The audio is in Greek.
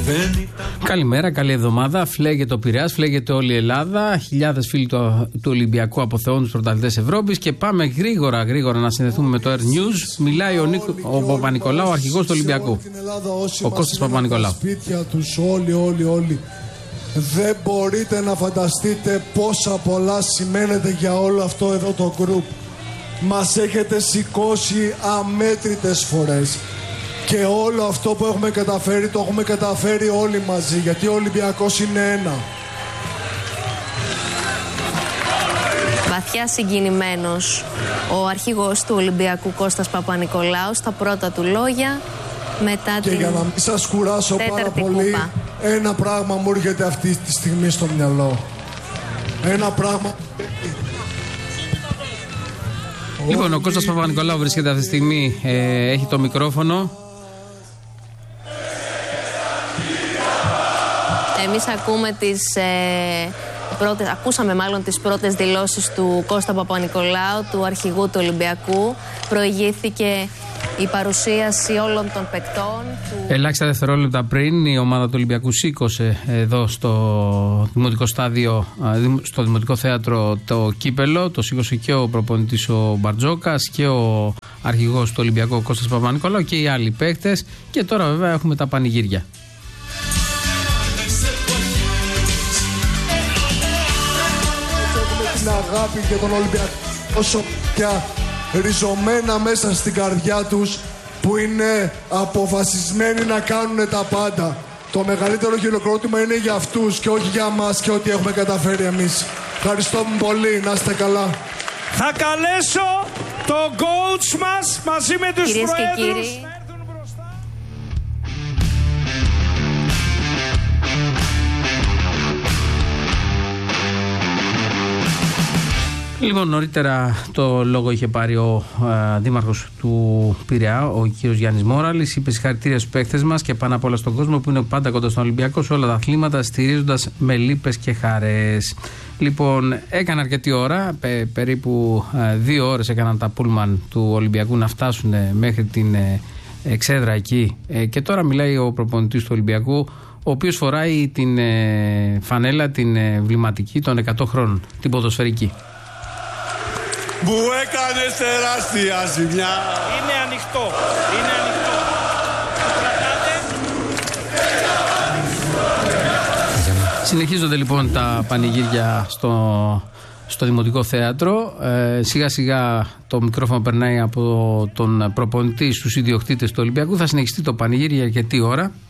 Καλημέρα, καλή εβδομάδα. Φλέγεται ο Πειραιάς, φλέγεται όλη η Ελλάδα. Χιλιάδες φίλοι του Ολυμπιακού αποθεώνουν τους πρωταθλητές Ευρώπης. Και πάμε γρήγορα να συνδεθούμε με το Air News. Μιλάει ο Παπα-Νικολάου, ο αρχηγός του Ολυμπιακού. Ο Κώστας Παπα-Νικολάου. Σπίτια τους, όλοι. Δεν μπορείτε να φανταστείτε πόσα πολλά σημαίνεται για όλο αυτό εδώ το γκρουπ. Μας έχετε σηκώσει αμέτρητες φορές. Και όλο αυτό που έχουμε καταφέρει, το έχουμε καταφέρει όλοι μαζί, γιατί ο Ολυμπιακός είναι ένα. Βαθιά συγκινημένος ο αρχηγός του Ολυμπιακού Κώστας Παπα-Νικολάου στα πρώτα του λόγια μετά την. Και για να μην σας κουράσω πάρα πολύ, ένα πράγμα μου έρχεται αυτή τη στιγμή στο μυαλό. Ένα πράγμα. Λοιπόν, ο Κώστας Παπα-Νικολάου βρίσκεται αυτή τη στιγμή, έχει το μικρόφωνο. Εμείς ακούσαμε μάλλον τις πρώτες δηλώσεις του Κώστα Παπα-Νικολάου, του αρχηγού του Ολυμπιακού. Προηγήθηκε η παρουσίαση όλων των παικτών. Ελάχιστα δευτερόλεπτα πριν η ομάδα του Ολυμπιακού σήκωσε εδώ στο δημοτικό στάδιο, στο δημοτικό θέατρο το κύπελο. Το σήκωσε και ο προπονητής ο Μπαρτζόκας και ο αρχηγός του Ολυμπιακού ο Κώστας Παπα-Νικολάου και οι άλλοι παίκτες. Και τώρα βέβαια έχουμε τα πανηγύρια. Την αγάπη για τον Ολυμπιακό όσο πια ριζωμένα μέσα στην καρδιά τους, που είναι αποφασισμένοι να κάνουν τα πάντα. Το μεγαλύτερο χειροκρότημα είναι για αυτούς και όχι για μας και ό,τι έχουμε καταφέρει εμείς. Ευχαριστώ πολύ, να είστε καλά. Θα καλέσω τον coach μας μαζί με τους προέδρους. Λοιπόν, νωρίτερα το λόγο είχε πάρει ο δήμαρχος του Πειραιά, ο κύριος Γιάννης Μόραλης. Είπε συγχαρητήρια στους παίκτες μας και πάνω απ' όλα στον κόσμο που είναι πάντα κοντά στον Ολυμπιακό σε όλα τα αθλήματα, στηρίζοντας με λύπες και χαρές. Λοιπόν, έκανε αρκετή ώρα, περίπου 2 ώρες έκαναν τα πούλμαν του Ολυμπιακού να φτάσουν μέχρι την εξέδρα εκεί. Και τώρα μιλάει ο προπονητής του Ολυμπιακού, ο οποίος φοράει την φανέλα, την εμβληματική των 100 χρόνων, την ποδοσφαιρική. Μου έκανες τεράστια ζημιά. Είναι ανοιχτό. Συνεχίζονται λοιπόν τα πανηγύρια στο Δημοτικό Θέατρο. Σιγά σιγά το μικρόφωνο περνάει από τον προπονητή στους ιδιοκτήτες του Ολυμπιακού. Θα συνεχιστεί το πανηγύρι για αρκετή ώρα.